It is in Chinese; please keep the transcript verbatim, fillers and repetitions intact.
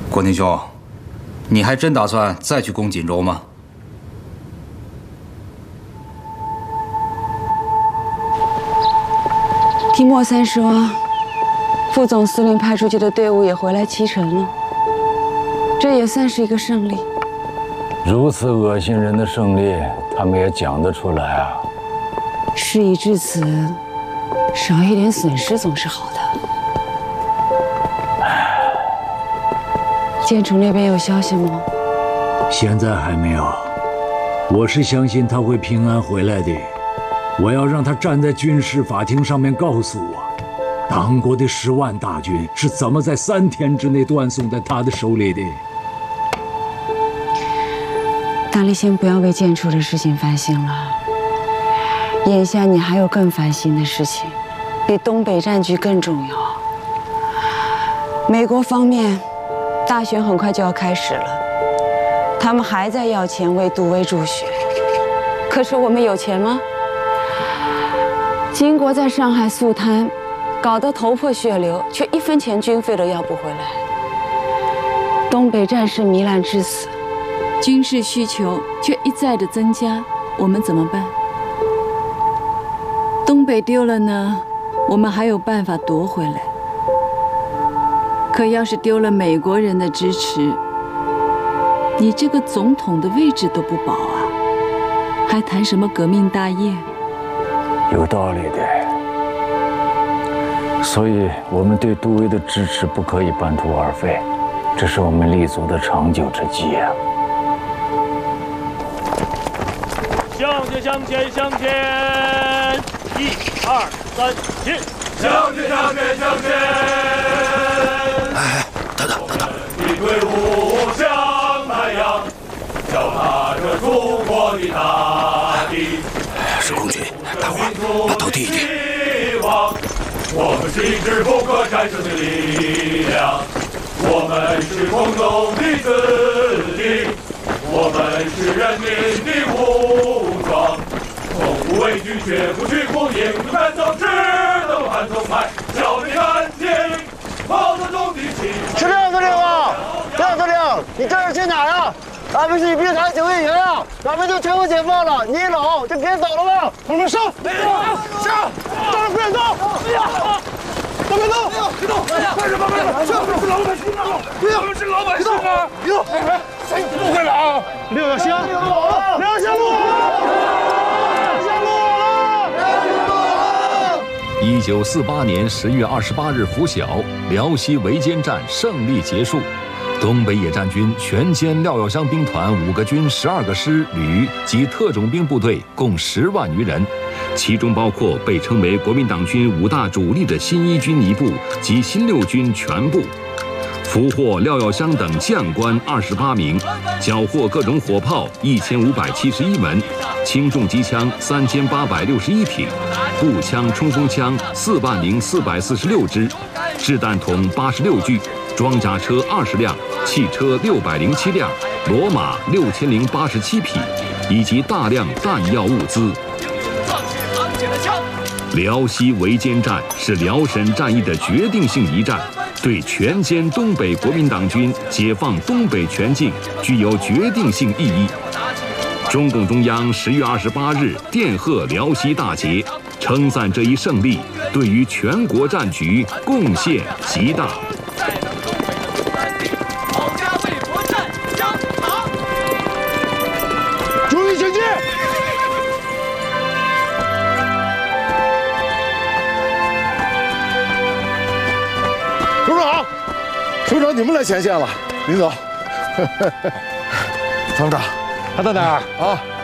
国宁兄，你还真打算再去攻锦州吗？ 听莫三说，副总司令派出去的队伍也回来七成了，这也算是一个胜利。 如此恶心人的胜利，他们也讲得出来啊。 事已至此，少一点损失总是好的。建楚那边有消息吗？ 现在还没有。我是相信他会平安回来的。我要让他站在军事法庭上面告诉我，党国的十万大军是怎么在三天之内断送在他的手里的。 大力，先不要为建楚的事情烦心了。眼下你还有更烦心的事情，比东北战局更重要。美国方面，大选很快就要开始了，他们还在要钱为杜威助选。可是我们有钱吗？金国在上海肃贪，搞得头破血流，却一分钱军费都要不回来。东北战事糜烂至死，军事需求却一再的增加，我们怎么办？东北丢了呢，我们还有办法夺回来。可要是丢了美国人的支持，你这个总统的位置都不保啊，还谈什么革命大业？ 有道理的。所以我们对杜威的支持不可以半途而废，这是我们立足的长久之计啊。 向前，向前，向前！一、二、三，进！向前，向前，向前！ 哎，等等等等！ 你队伍像太阳，脚踏着祖国的大地。 是空军，大伙儿把头低一点。 我们是一支不可战胜的力量，我们是空中的子弟，我们是人民的武装，从不畏惧，绝不屈服，英勇敢走，直斗汉宗派，消灭干净，毛泽东的旗。 是廖司令啊，廖司令，你这是去哪儿啊？咱们是兵团警卫员啊，咱们就全部解放了，你一走就别走了吧。我们上，上，当然不许动！哎呀，都别动！别动！快点吧，快点！这不是老百姓吗？我们是老百姓啊！别动！哎，谁不会了啊？六小星，两小路，两小路， 一九四八年十月二十八日拂晓，辽西围歼战胜利结束。东北野战军全歼廖耀湘兵团五个军、十二个师、旅及特种兵部队，共十万余人，其中包括被称为国民党军五大主力的新一军一部及新六军全部。俘获廖耀湘等将官二十八名，缴获各种火炮一千五百七十一门，轻重机枪三千八百六十一挺，步枪、冲锋枪四万零四百四十六支，掷弹筒八十六具。装甲车二十辆，汽车六百零七辆，骡马六千零八十七匹，以及大量弹药物资。辽西围歼战是辽沈战役的决定性一战，对全歼东北国民党军、解放东北全境具有决定性意义。中共中央十月二十八日电贺辽西大捷，称赞这一胜利对于全国战局贡献极大。 注意前进！首长，首长，你们来前线了，领导。参谋长， 他在哪儿啊？